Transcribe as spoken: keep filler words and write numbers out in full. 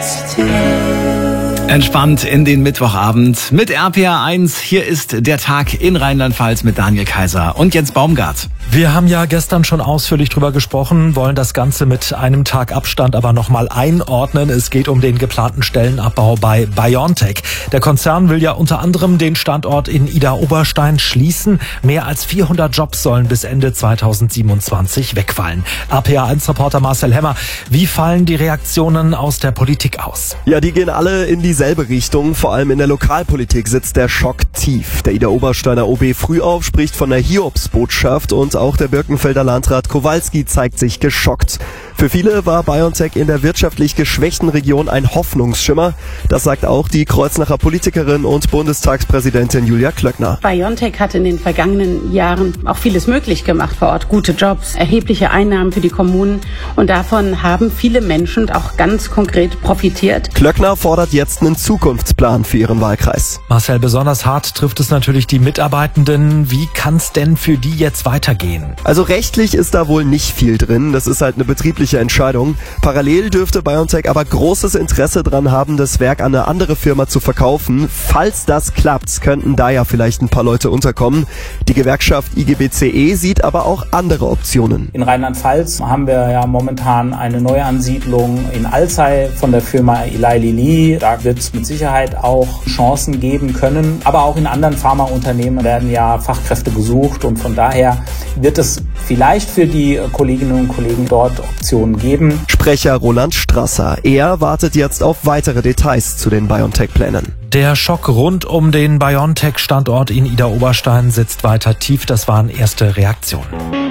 Entspannt in den Mittwochabend mit R P R eins. Hier ist der Tag in Rheinland-Pfalz mit Daniel Kaiser und Jens Baumgart. Wir haben ja gestern schon ausführlich drüber gesprochen, wollen das Ganze mit einem Tag Abstand aber nochmal einordnen. Es geht um den geplanten Stellenabbau bei BioNTech. Der Konzern will ja unter anderem den Standort in Idar-Oberstein schließen. Mehr als vierhundert Jobs sollen bis Ende zweitausendsiebenundzwanzig wegfallen. R P R eins Reporter Marcel Hemmer, wie fallen die Reaktionen aus der Politik aus? Ja, die gehen alle in dieselbe Richtung. Vor allem in der Lokalpolitik sitzt der Schock tief. Der Idar-Obersteiner O B Frühauf spricht von der Hiobsbotschaft und auch der Birkenfelder Landrat Kowalski zeigt sich geschockt. Für viele war BioNTech in der wirtschaftlich geschwächten Region ein Hoffnungsschimmer. Das sagt auch die Kreuznacher Politikerin und Bundestagspräsidentin Julia Klöckner. BioNTech hat in den vergangenen Jahren auch vieles möglich gemacht vor Ort. Gute Jobs, erhebliche Einnahmen für die Kommunen. Und davon haben viele Menschen auch ganz konkret profitiert. Klöckner fordert jetzt einen Zukunftsplan für ihren Wahlkreis. Marcel, besonders hart trifft es natürlich die Mitarbeitenden. Wie kann es denn für die jetzt weitergehen? Also rechtlich ist da wohl nicht viel drin. Das ist halt eine betriebliche Entscheidung. Parallel dürfte BioNTech aber großes Interesse dran haben, das Werk an eine andere Firma zu verkaufen. Falls das klappt, könnten da ja vielleicht ein paar Leute unterkommen. Die Gewerkschaft I G B C E sieht aber auch andere Optionen. In Rheinland-Pfalz haben wir ja momentan eine Neuansiedlung in Alzey von der Firma Eli Lilly. Da wird es mit Sicherheit auch Chancen geben können. Aber auch in anderen Pharmaunternehmen werden ja Fachkräfte gesucht und von daher wird es vielleicht für die Kolleginnen und Kollegen dort Optionen geben. Sprecher Roland Strasser. Er wartet jetzt auf weitere Details zu den BioNTech-Plänen. Der Schock rund um den BioNTech-Standort in Idar-Oberstein sitzt weiter tief. Das waren erste Reaktionen.